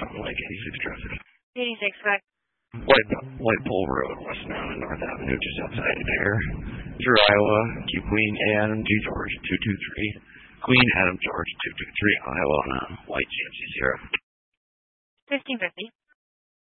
Fountain Lake, 86 traffic. 86, correct. White Pole Road, West Mountain, North Avenue, just outside there. 0 Iowa, Q Queen, Adam G George, 223. Queen, Adam George, 223, Iowa, White GMC 0. 1550.